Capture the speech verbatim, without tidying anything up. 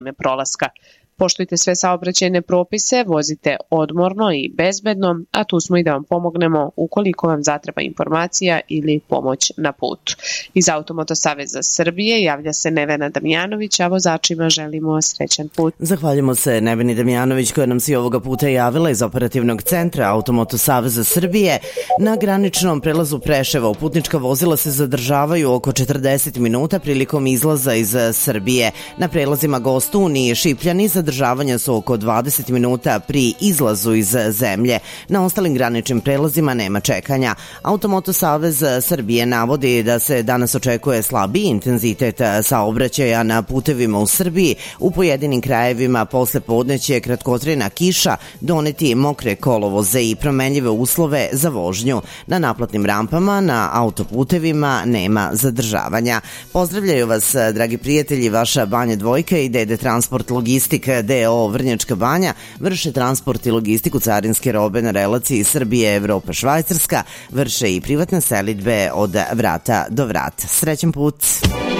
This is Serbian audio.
prolaska. Poštujte sve saobraćajne propise, vozite odmorno i bezbedno, a tu smo i da vam pomognemo ukoliko vam zatreba informacija ili pomoć na putu. Iz Automoto Saveza Srbije javlja se Nevena Damjanović, a vozačima želimo srećan put. Zahvaljujemo se Neveni Damjanović koja nam se ovoga puta javila iz operativnog centra Automoto Saveza Srbije. Na graničnom prelazu Preševo putnička vozila se zadržavaju oko četrdeset minuta prilikom izlaza iz Srbije. Na prelazima Gostuni i Šipljani zadržavaju Zadržavanja su oko dvadeset minuta pri izlazu iz zemlje. Na ostalim graničnim prelazima nema čekanja. Automoto Savez Srbije navodi da se danas očekuje slabiji intenzitet saobraćaja na putevima u Srbiji. U pojedinim krajevima posle podne će kratkotrajna kiša doneti mokre kolovoze i promenljive uslove za vožnju. Na naplatnim rampama, na autoputevima nema zadržavanja. Pozdravljaju vas, dragi prijatelji, vaša Banja Dvojka i D D Transport Logistika D O Vrnjačka Banja. Vrše transport i logistiku carinske robe na relaciji Srbije, Evropa, Švajcarska. Vrše i privatne selidbe od vrata do vrata. Srećan put!